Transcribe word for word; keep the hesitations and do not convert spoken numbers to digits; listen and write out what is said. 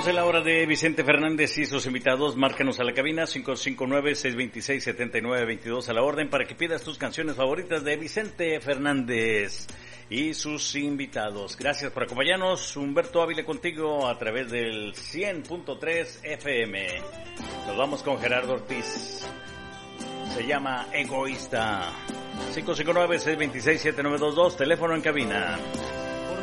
Estamos en la hora de Vicente Fernández y sus invitados. Márcanos a la cabina cinco cinco nueve, seis dos seis, siete nueve dos dos a la orden para que pidas tus canciones favoritas de Vicente Fernández y sus invitados. Gracias por acompañarnos. Humberto Ávila contigo a través del cien punto tres F M. Nos vamos con Gerardo Ortiz. Se llama Egoísta. cinco cinco nueve, seis dos seis, siete nueve dos dos, teléfono en cabina.